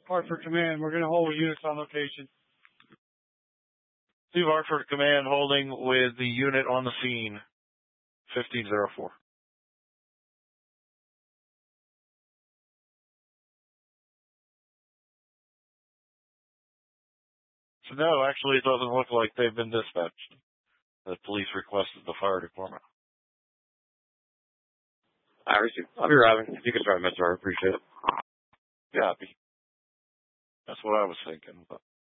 Hartford Command. We're going to hold units on location. Steve Hartford Command holding with the unit on the scene. 1504. So no, actually it doesn't look like they've been dispatched. The police requested the fire department. I received. I'll be driving. If you could drive, Mr. I appreciate it. Yeah, that's what I was thinking. But